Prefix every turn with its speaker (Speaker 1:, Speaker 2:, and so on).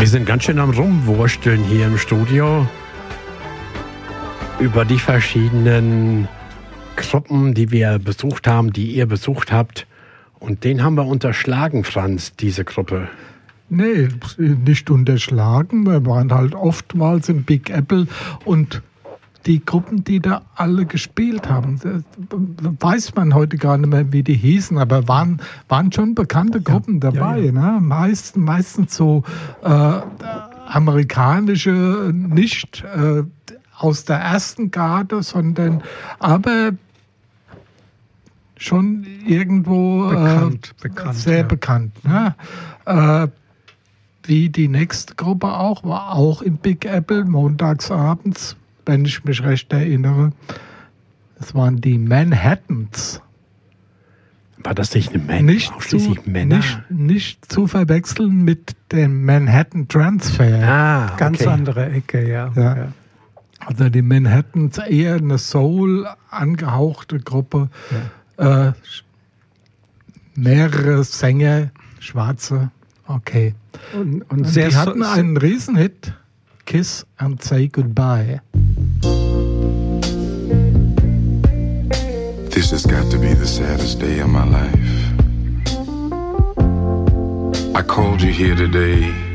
Speaker 1: Wir sind ganz schön am Rumwursteln hier im Studio über die verschiedenen Gruppen, die wir besucht haben, die ihr besucht habt. Und den haben wir unterschlagen, Franz, diese Gruppe.
Speaker 2: Nee, nicht unterschlagen. Wir waren halt oftmals im Big Apple und die Gruppen, die da alle gespielt haben, weiß man heute gar nicht mehr, wie die hießen, aber waren schon bekannte Gruppen dabei. Ja. Ne? Meistens so amerikanische, nicht aus der ersten Garde, sondern aber schon irgendwo bekannt, sehr bekannt. Ne? Wie die nächste Gruppe auch, war auch im Big Apple, montags abends, wenn ich mich recht erinnere. Das waren die Manhattans.
Speaker 1: War das nicht eine Männer?
Speaker 2: Nicht zu verwechseln mit dem Manhattan Transfer.
Speaker 3: Okay. Ganz andere Ecke, ja.
Speaker 2: Also die Manhattans, eher eine Soul angehauchte Gruppe. Ja. Mehrere Sänger, Schwarze. Okay.
Speaker 3: Und
Speaker 2: die hatten einen Riesenhit, Kiss and Say Goodbye.
Speaker 4: This has got to be the saddest day of my life. I called you here today